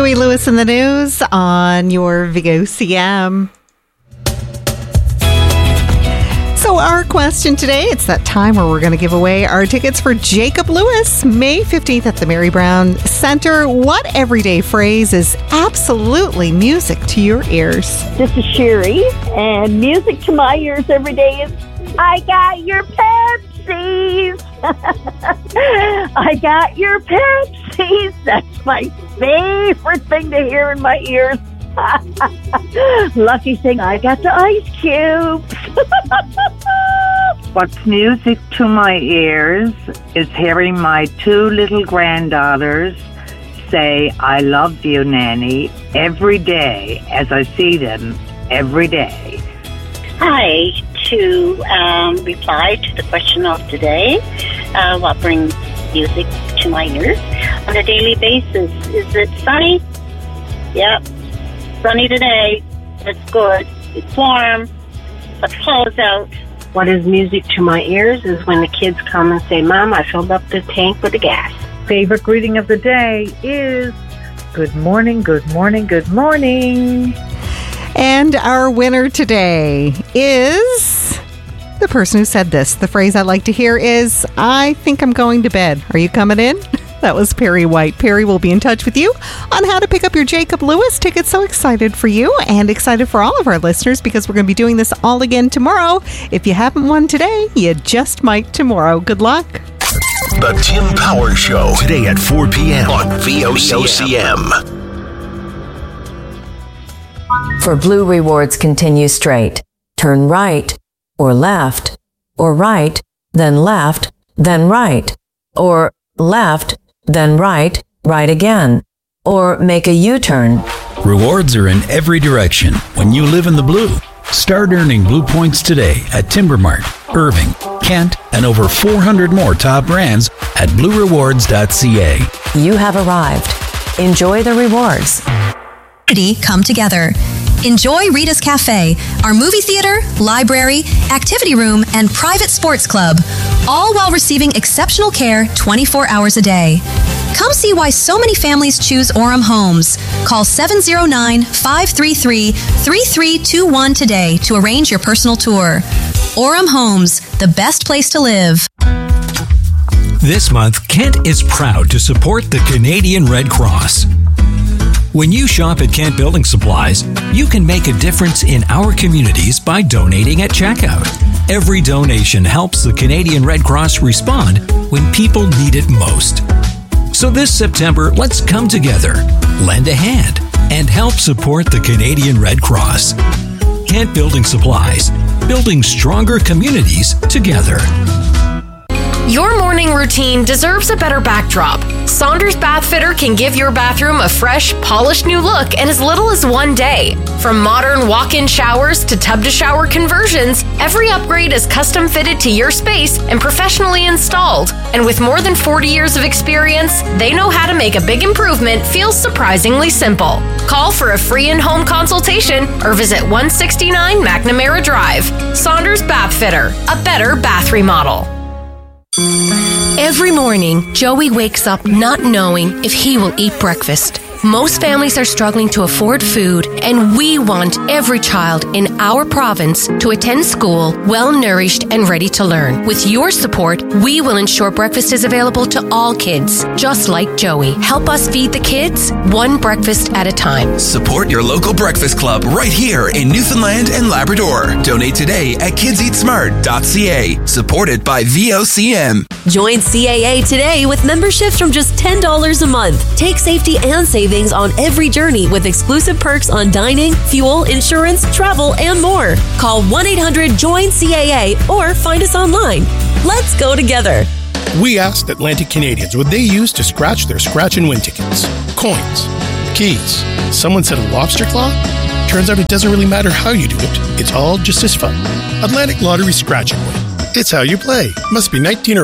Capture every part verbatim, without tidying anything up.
Huey Lewis in the News on your V O C M. So our question today, it's that time where we're going to give away our tickets for Jacob Lewis, May fifteenth at the Mary Brown Center. What everyday phrase is absolutely music to your ears? This is Sherry, and music to my ears every day is, I got your Pepsis. I got your Pepsis. That's my favorite thing to hear in my ears. Lucky thing, I got the ice cubes. What's music to my ears is hearing my two little granddaughters say, I love you, Nanny, every day as I see them every day. Hi, to um, reply to the question of today, uh, what brings music to my ears on a daily basis? Is it sunny? Yep. Sunny today. It's good. It's warm. Let's close out. What is music to my ears is when the kids come and say, Mom, I filled up the tank with the gas. Favorite greeting of the day is good morning, good morning, good morning. And our winner today is the person who said this. The phrase I like to hear is, I think I'm going to bed. Are you coming in? That was Perry White. Perry will be in touch with you on how to pick up your Jacob Lewis tickets. So excited for you and excited for all of our listeners because we're going to be doing this all again tomorrow. If you haven't won today, you just might tomorrow. Good luck. The Tim Power Show, today at four p.m. on V O C M. For Blue Rewards, continue straight. Turn right, or left, or right, then left, then right, or left, then right, right again, or make a U-turn. Rewards are in every direction when you live in the blue. Start earning Blue Points today at Timbermart, Irving, Kent, and over four hundred more top brands at blue rewards dot c a. You have arrived. Enjoy the rewards. Come together. Enjoy Rita's Cafe, our movie theater, library, activity room, and private sports club, all while receiving exceptional care twenty-four hours a day. Come see why so many families choose Orem Homes. Call seven oh nine, five three three, three three two one today to arrange your personal tour. Orem Homes, the best place to live. This month, Kent is proud to support the Canadian Red Cross. When you shop at Kent Building Supplies, you can make a difference in our communities by donating at checkout. Every donation helps the Canadian Red Cross respond when people need it most. So this September, let's come together, lend a hand, and help support the Canadian Red Cross. Kent Building Supplies, building stronger communities together. Your morning routine deserves a better backdrop. Saunders Bath Fitter can give your bathroom a fresh, polished new look in as little as one day. From modern walk-in showers to tub-to-shower conversions, every upgrade is custom fitted to your space and professionally installed. And with more than forty years of experience, they know how to make a big improvement feel surprisingly simple. Call for a free in-home consultation or visit one sixty-nine McNamara Drive. Saunders Bath Fitter, a better bath remodel. Every morning, Joey wakes up not knowing if he will eat breakfast. Most families are struggling to afford food, and we want every child in our province to attend school well-nourished and ready to learn. With your support, we will ensure breakfast is available to all kids, just like Joey. Help us feed the kids one breakfast at a time. Support your local breakfast club right here in Newfoundland and Labrador. Donate today at kids eat smart dot c a. Supported by V O C M. Join C A A today with memberships from just ten dollars a month. Take safety and savings on every journey with exclusive perks on dining, fuel, insurance, travel, and more. Call one eight hundred join C A A or find us online. Let's go together. We asked Atlantic Canadians what they use to scratch their scratch and win tickets. Coins, keys. Someone said a lobster claw? Turns out it doesn't really matter how you do it. It's all just as fun. Atlantic Lottery Scratch and Win. It's how you play. Must be nineteen or over.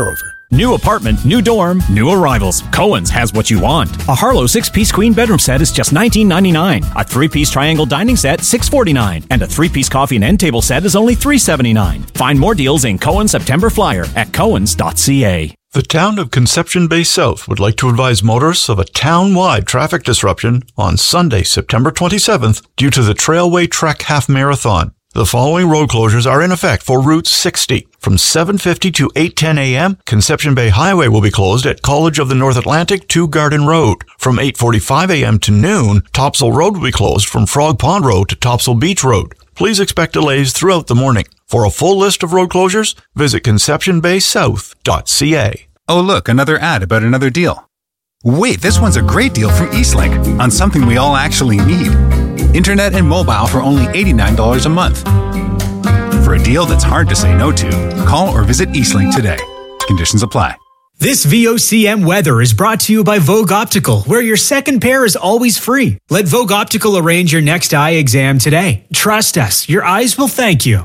New apartment, new dorm, new arrivals. Cohen's has what you want. A Harlow six-piece queen bedroom set is just nineteen ninety-nine. A three-piece triangle dining set, six forty-nine. And a three-piece coffee and end table set is only three seventy-nine. Find more deals in Cohen's September Flyer at cohens dot c a. The town of Conception Bay South would like to advise motorists of a town-wide traffic disruption on Sunday, September twenty-seventh, due to the Trailway Trek Half Marathon. The following road closures are in effect for Route sixty. From seven fifty to eight ten a.m., Conception Bay Highway will be closed at College of the North Atlantic to Garden Road. From eight forty-five a.m. to noon, Topsail Road will be closed from Frog Pond Road to Topsail Beach Road. Please expect delays throughout the morning. For a full list of road closures, visit conception bay south dot c a. Oh, look, another ad about another deal. Wait, this one's a great deal from Eastlink on something we all actually need. Internet and mobile for only eighty-nine dollars a month. For a deal that's hard to say no to, call or visit Eastlink today. Conditions apply. This V O C M weather is brought to you by Vogue Optical, where your second pair is always free. Let Vogue Optical arrange your next eye exam today. Trust us, your eyes will thank you.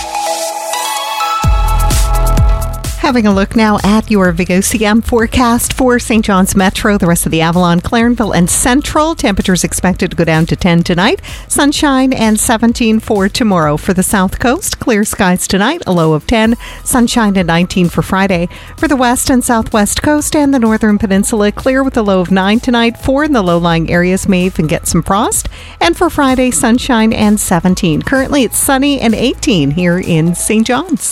Having a look now at your V O C M forecast for Saint John's Metro, the rest of the Avalon, Clarenville, and Central. Temperatures expected to go down to ten tonight. Sunshine and seventeen for tomorrow. For the South Coast, clear skies tonight, a low of ten. Sunshine and nineteen for Friday. For the West and Southwest Coast and the Northern Peninsula, clear with a low of nine tonight. Four in the low-lying areas may even get some frost. And for Friday, sunshine and seventeen. Currently, it's sunny and eighteen here in Saint John's.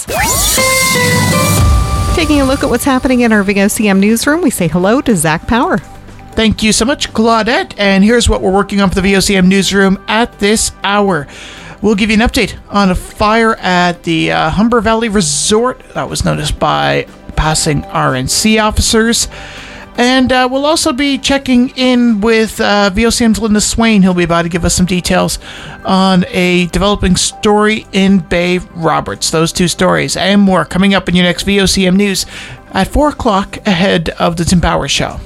Taking a look at what's happening in our V O C M newsroom, we say hello to Zach Power. Thank you so much, Claudette. And here's what we're working on for the V O C M newsroom at this hour. We'll give you an update on a fire at the uh, Humber Valley Resort that was noticed by passing R N C officers. And uh, we'll also be checking in with uh, V O C M's Linda Swain, who'll be about to give us some details on a developing story in Bay Roberts. Those two stories and more coming up in your next V O C M News at four o'clock ahead of the Tim Power Show.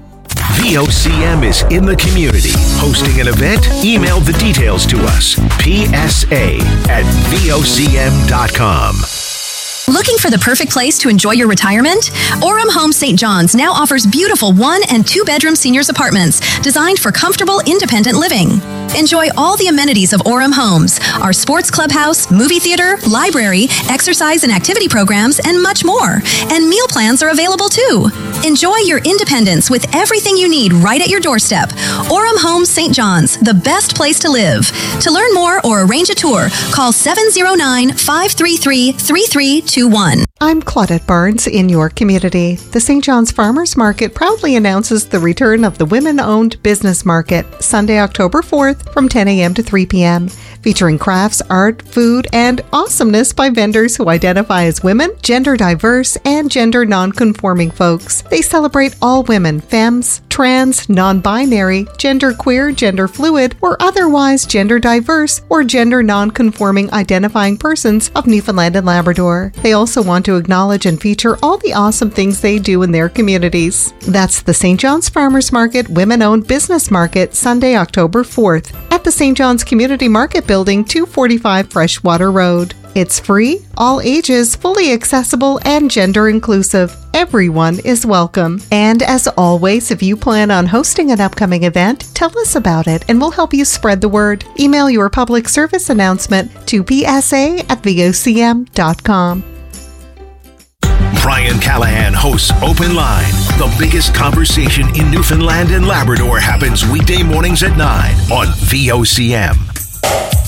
V O C M is in the community. Hosting an event? Email the details to us. P S A at V O C M dot com. Looking for the perfect place to enjoy your retirement? Orem Homes Saint John's now offers beautiful one and two bedroom seniors apartments designed for comfortable, independent living. Enjoy all the amenities of Orem Homes, our sports clubhouse, movie theater, library, exercise and activity programs, and much more. And meal plans are available too. Enjoy your independence with everything you need right at your doorstep. Orem Homes Saint John's, the best place to live. To learn more or arrange a tour, call seven oh nine, five three three, three three two one. I'm Claudette Barnes in your community. The Saint John's Farmers Market proudly announces the return of the women-owned business market Sunday, October fourth from ten a.m. to three p.m. featuring crafts, art, food, and awesomeness by vendors who identify as women, gender diverse, and gender non-conforming folks. They celebrate all women, femmes, trans, non-binary, genderqueer, gender fluid, or otherwise gender diverse or gender non-conforming identifying persons of Newfoundland and Labrador. They also want to acknowledge and feature all the awesome things they do in their communities. That's the Saint John's Farmers Market Women-Owned Business Market, Sunday, October fourth, at the Saint John's Community Market Building, two forty-five Freshwater Road. It's free, all ages, fully accessible, and gender inclusive. Everyone is welcome. And as always, if you plan on hosting an upcoming event, tell us about it and we'll help you spread the word. Email your public service announcement to p s a at v o c m dot com. Brian Callahan hosts Open Line. The biggest conversation in Newfoundland and Labrador happens weekday mornings at nine on V O C M.